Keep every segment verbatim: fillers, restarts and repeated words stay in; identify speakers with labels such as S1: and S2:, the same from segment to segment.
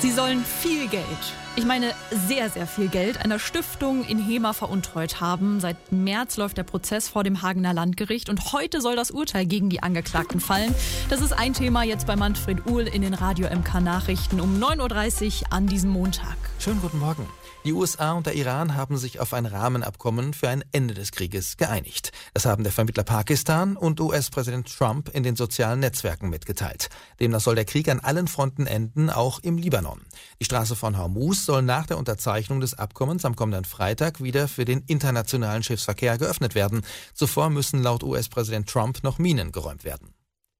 S1: Sie sollen viel Geld, ich meine sehr, sehr viel Geld, einer Stiftung in Hemer veruntreut haben. Seit März läuft der Prozess vor dem Hagener Landgericht und heute soll das Urteil gegen die Angeklagten fallen. Das ist ein Thema jetzt bei Manfred Uhl in den Radio M K Nachrichten um neun Uhr dreißig an diesem Montag.
S2: Schönen guten Morgen. Die U S A und der Iran haben sich auf ein Rahmenabkommen für ein Ende des Krieges geeinigt. Das haben der Vermittler Pakistan und U S-Präsident Trump in den sozialen Netzwerken mitgeteilt. Demnach soll der Krieg an allen Fronten enden, auch im Libanon. Die Straße von Hormuz soll nach der Unterzeichnung des Abkommens am kommenden Freitag wieder für den internationalen Schiffsverkehr geöffnet werden. Zuvor müssen laut U S-Präsident Trump noch Minen geräumt werden.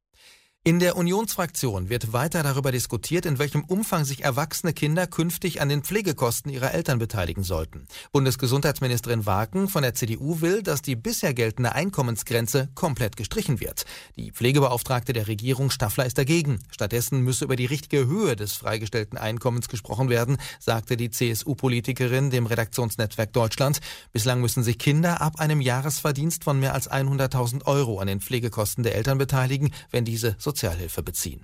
S2: In der Unionsfraktion wird weiter darüber diskutiert, in welchem Umfang sich erwachsene Kinder künftig an den Pflegekosten ihrer Eltern beteiligen sollten. Bundesgesundheitsministerin Waken von der C D U will, dass die bisher geltende Einkommensgrenze komplett gestrichen wird. Die Pflegebeauftragte der Regierung Staffler ist dagegen. Stattdessen müsse über die richtige Höhe des freigestellten Einkommens gesprochen werden, sagte die C S U-Politikerin dem Redaktionsnetzwerk Deutschland. Bislang müssen sich Kinder ab einem Jahresverdienst von mehr als hunderttausend Euro an den Pflegekosten der Eltern beteiligen, wenn diese Sozialhilfe beziehen.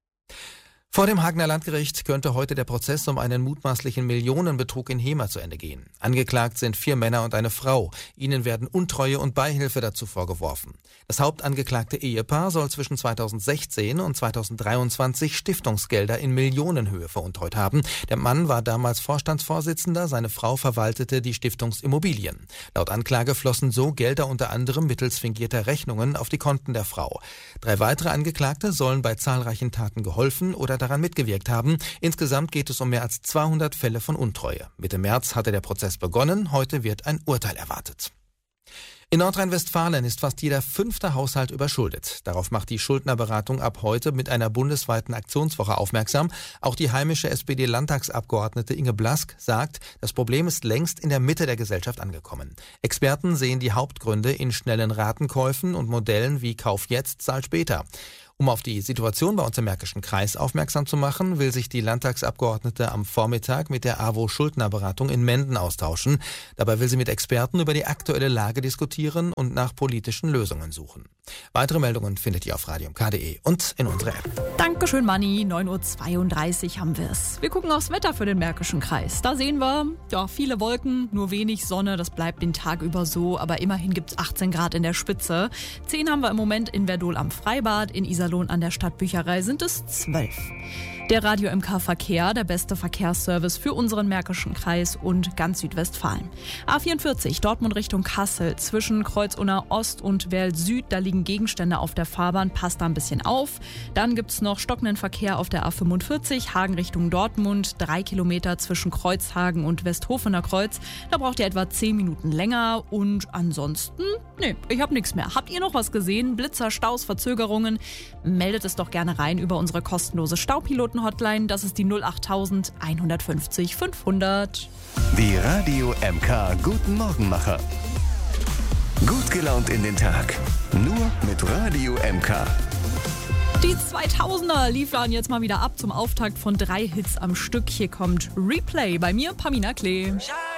S2: Vor dem Hagener Landgericht könnte heute der Prozess um einen mutmaßlichen Millionenbetrug in Hemer zu Ende gehen. Angeklagt sind vier Männer und eine Frau. Ihnen werden Untreue und Beihilfe dazu vorgeworfen. Das hauptangeklagte Ehepaar soll zwischen zweitausendsechzehn und zweitausenddreiundzwanzig Stiftungsgelder in Millionenhöhe veruntreut haben. Der Mann war damals Vorstandsvorsitzender, seine Frau verwaltete die Stiftungsimmobilien. Laut Anklage flossen so Gelder unter anderem mittels fingierter Rechnungen auf die Konten der Frau. Drei weitere Angeklagte sollen bei zahlreichen Taten geholfen oder daran mitgewirkt haben. Insgesamt geht es um mehr als zweihundert Fälle von Untreue. Mitte März hatte der Prozess begonnen, heute wird ein Urteil erwartet. In Nordrhein-Westfalen ist fast jeder fünfte Haushalt überschuldet. Darauf macht die Schuldnerberatung ab heute mit einer bundesweiten Aktionswoche aufmerksam. Auch die heimische S P D-Landtagsabgeordnete Inge Blask sagt, das Problem ist längst in der Mitte der Gesellschaft angekommen. Experten sehen die Hauptgründe in schnellen Ratenkäufen und Modellen wie Kauf jetzt, Zahl später. Um auf die Situation bei uns im Märkischen Kreis aufmerksam zu machen, will sich die Landtagsabgeordnete am Vormittag mit der A W O-Schuldnerberatung in Menden austauschen. Dabei will sie mit Experten über die aktuelle Lage diskutieren und nach politischen Lösungen suchen. Weitere Meldungen findet ihr auf radio m k punkt de und in unserer App.
S1: Dankeschön, Manni. neun Uhr zweiunddreißig haben wir es. Wir gucken aufs Wetter für den Märkischen Kreis. Da sehen wir, ja, viele Wolken, nur wenig Sonne. Das bleibt den Tag über so, aber immerhin gibt es achtzehn Grad in der Spitze. zehn haben wir im Moment in Verdol am Freibad, in Iserlohn an der Stadtbücherei sind es zwölf. Der Radio M K Verkehr, der beste Verkehrsservice für unseren Märkischen Kreis und ganz Südwestfalen. A vierundvierzig, Dortmund Richtung Kassel, zwischen Kreuz-Unna Ost und Werl Süd, da liegen Gegenstände auf der Fahrbahn, passt da ein bisschen auf. Dann gibt's noch stockenden Verkehr auf der A fünfundvierzig, Hagen Richtung Dortmund, drei Kilometer zwischen Kreuzhagen und Westhofener Kreuz. Da braucht ihr etwa zehn Minuten länger und ansonsten, nee, ich habe nichts mehr. Habt ihr noch was gesehen? Blitzer, Staus, Verzögerungen? Meldet es doch gerne rein über unsere kostenlose Staupiloten-Hotline. Das ist die null acht eins fünfzig fünfhundert.
S3: Die Radio M K Guten Morgenmacher. Gut gelaunt in den Tag. Nur mit Radio M K.
S1: Die zweitausender liefern jetzt mal wieder ab zum Auftakt von drei Hits am Stück. Hier kommt Replay. Bei mir Pamina Klee.